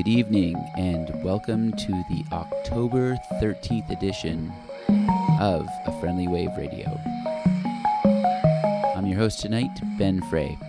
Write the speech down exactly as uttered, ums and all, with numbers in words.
Good evening, and welcome to the October thirteenth edition of A Friendly Wave Radio. I'm your host tonight, Ben Frey.